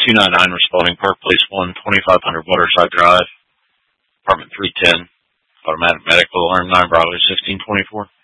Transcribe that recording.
299 responding, Park Place 1, 2500 Waterside Drive, apartment 310, automatic medical alarm 9 Bravo 1624.